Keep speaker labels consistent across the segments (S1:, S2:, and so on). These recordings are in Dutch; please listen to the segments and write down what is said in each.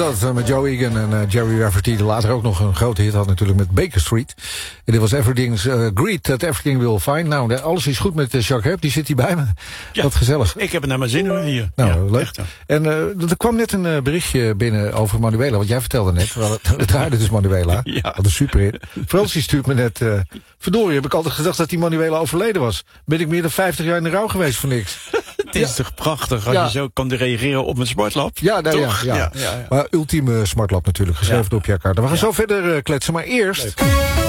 S1: dat, met Joe Egan en Jerry Rafferty, die later ook nog een grote hit had natuurlijk met Baker Street. En dit was Everything's Greed, that everything will find. Nou, alles is goed met Jacques Herp, die zit hier bij me.
S2: Ja,
S1: wat gezellig.
S2: Ik heb het naar mijn zin hier.
S1: Nou,
S2: ja,
S1: leuk.
S2: Echt, ja.
S1: En er kwam net een berichtje binnen over Manuela, want jij vertelde net, het draaide dus Manuela.
S2: Ja.
S1: Wat een super hit. Francie stuurt me net, verdorie, heb ik altijd gedacht dat die Manuela overleden was. Ben ik meer dan 50 jaar in de rouw geweest voor niks.
S2: Het is toch prachtig als je zo kan reageren op een sportlab?
S1: Ja, nou,
S2: toch?
S1: Ja. Maar ultieme smartlab natuurlijk, geschreven door Pierre Carter. We gaan zo verder kletsen, maar eerst... Leuk.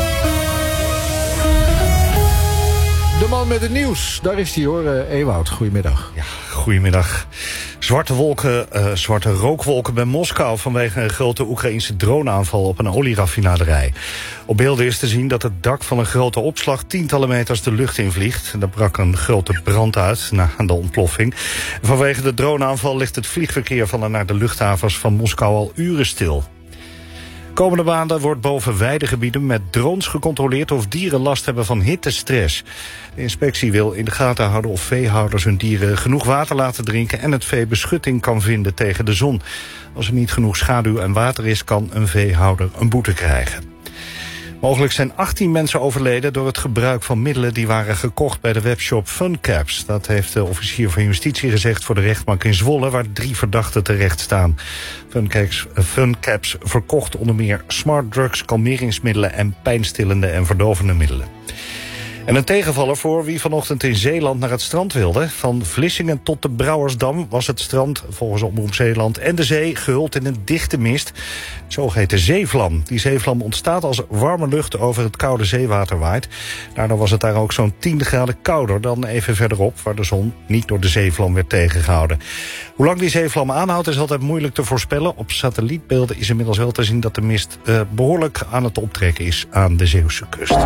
S1: De man met het nieuws, daar is hij hoor, Ewout. Goedemiddag.
S3: Ja, goedemiddag. Zwarte rookwolken bij Moskou vanwege een grote Oekraïnse droneaanval op een olieraffinaderij. Op beelden is te zien dat het dak van een grote opslag tientallen meters de lucht invliegt. Er brak een grote brand uit na de ontploffing. Vanwege de droneaanval ligt het vliegverkeer van en naar de luchthavens van Moskou al uren stil. Komende maanden wordt boven weidegebieden met drones gecontroleerd of dieren last hebben van hittestress. De inspectie wil in de gaten houden of veehouders hun dieren genoeg water laten drinken en het vee beschutting kan vinden tegen de zon. Als er niet genoeg schaduw en water is, kan een veehouder een boete krijgen. Mogelijk zijn 18 mensen overleden door het gebruik van middelen die waren gekocht bij de webshop Funcaps. Dat heeft de officier van justitie gezegd voor de rechtbank in Zwolle, waar 3 verdachten terecht staan. Funcaps verkocht onder meer smartdrugs, kalmeringsmiddelen en pijnstillende en verdovende middelen. En een tegenvaller voor wie vanochtend in Zeeland naar het strand wilde. Van Vlissingen tot de Brouwersdam was het strand, volgens Omroep Zeeland, en de zee gehuld in een dichte mist. Zogeheten zeevlam. Die zeevlam ontstaat als warme lucht over het koude zeewater waait. Daardoor was het daar ook zo'n 10 graden kouder dan even verderop, waar de zon niet door de zeevlam werd tegengehouden. Hoe lang die zeevlam aanhoudt is altijd moeilijk te voorspellen. Op satellietbeelden is inmiddels wel te zien dat de mist behoorlijk aan het optrekken is aan de Zeeuwse kust.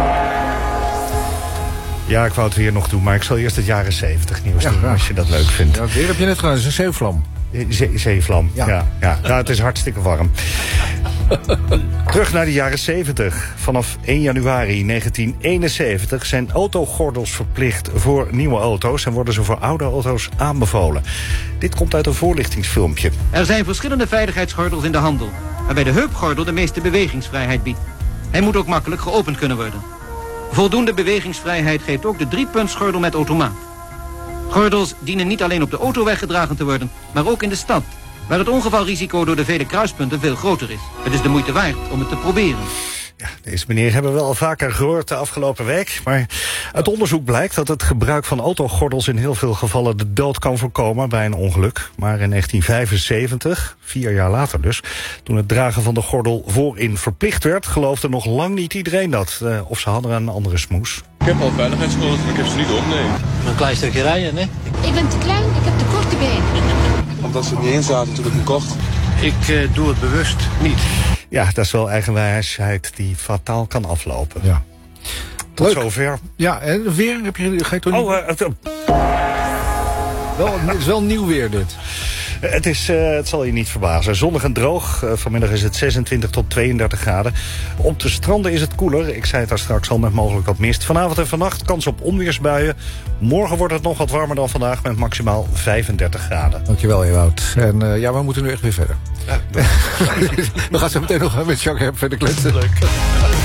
S3: Ja, ik wou het weer nog doen, maar ik zal eerst het jaren 70 nieuws doen, als je dat leuk vindt.
S1: Ja, weer heb je net gedaan, het is een zeevlam.
S3: Zeevlam, ja. Nou, het is hartstikke warm. Terug naar de jaren 70. Vanaf 1 januari 1971 zijn autogordels verplicht voor nieuwe auto's en worden ze voor oude auto's aanbevolen. Dit komt uit een voorlichtingsfilmpje.
S4: Er zijn verschillende veiligheidsgordels in de handel, waarbij de heupgordel de meeste bewegingsvrijheid biedt. Hij moet ook makkelijk geopend kunnen worden. Voldoende bewegingsvrijheid geeft ook de 3-puntsgordel met automaat. Gordels dienen niet alleen op de autoweg gedragen te worden, maar ook in de stad, waar het ongevalrisico door de vele kruispunten veel groter is. Het is de moeite waard om het te proberen.
S3: Ja, deze meneer hebben we wel vaker gehoord de afgelopen week. Maar uit onderzoek blijkt dat het gebruik van autogordels in heel veel gevallen de dood kan voorkomen bij een ongeluk. Maar in 1975, 4 jaar later dus, toen het dragen van de gordel voorin verplicht werd, geloofde nog lang niet iedereen dat. Of ze hadden een andere smoes.
S5: Ik heb al veiligheidsgordels, maar ik heb ze niet op, nee.
S6: Een klein stukje rijden, hè?
S7: Ik ben te klein, ik heb te korte benen.
S5: Omdat ze er niet in zaten toen ik hem kocht.
S6: Ik doe het bewust niet.
S3: Ja, dat is wel eigenwijsheid die fataal kan aflopen.
S1: Ja.
S3: Tot
S1: Leuk.
S3: zover.
S1: Ja, en weer ga je toch niet... Het is wel nieuw weer dit.
S3: Het zal je niet verbazen. Zonnig en droog. Vanmiddag is het 26 tot 32 graden. Op de stranden is het koeler. Ik zei het daar straks al, met mogelijk wat mist. Vanavond en vannacht kans op onweersbuien. Morgen wordt het nog wat warmer dan vandaag met maximaal 35 graden.
S1: Dankjewel, Ewout. En we moeten nu echt weer verder. Ja. We gaan zo meteen nog met Jacques Herp verder kletsen.
S3: Leuk.